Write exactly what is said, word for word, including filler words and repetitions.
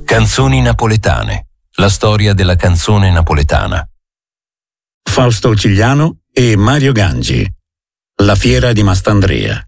Canzoni napoletane. La storia della canzone napoletana. Fausto Cigliano e Mario Gangi. La fiera di Mastandrea.